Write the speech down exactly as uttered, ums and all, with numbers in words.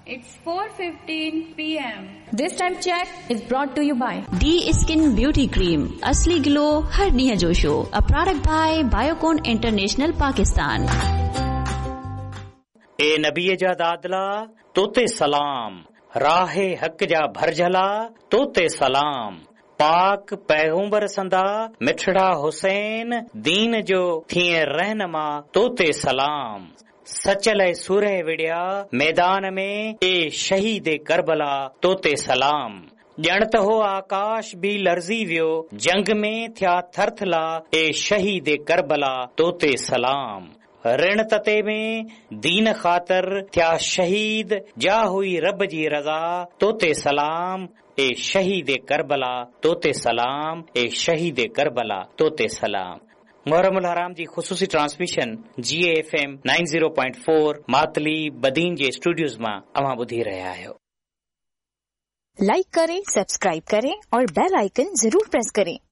It's four fifteen p m This time check is brought to you by D Skin Beauty Cream. असली glow हर ॾींहुं जो show. A product by Biocon International Pakistan. ए नबीअ जा दादला तोते सलाम. राहे हक जा भरजला तोते सलाम. पाक पैगंबर संदा मिठड़ा हुसैन दीन जो थिए रहनमा तोते सलाम. सचल सूरह विड़िया मैदान में ए शहीद करबला तोते सलाम. ॼणत हो आकाश भी लर्ज़ी वियो जंग में थिया थरथला ए शहीद करबला तोते सलाम. ऋण तते में दीन ख़ातिर थिया शहीद जा हुई रब जी रज़ा तोते सलाम. ए शहीद करबला तोते सलाम. ए शहीद करबला तोते सलाम. मुहर्रमुल हराम जी ख़ुसूसी ट्रांसमिशन जी F M ninety point four Matali Badin जे स्टूडियोज़ मां अवां ॿुधी रहिया आहियो. लाइक करें, सब्सक्राइब करें और बेल आइकन जरूर प्रेस करें